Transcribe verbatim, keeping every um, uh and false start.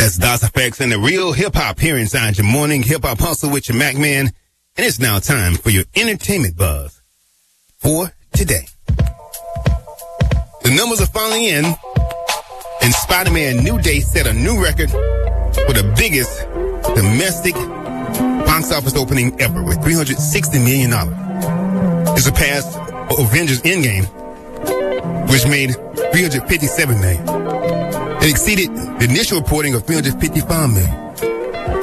That's Das Effects and the real hip-hop here inside your morning hip-hop hustle with your Mac Man. And it's now time for your entertainment buzz for today. The numbers are finally in, and Spider-Man New Day set a new record for the biggest domestic box office opening ever with three hundred sixty million dollars. It surpassed Avengers Endgame, which made three hundred fifty-seven million dollars. It exceeded the initial reporting of three hundred fifty-five million dollars.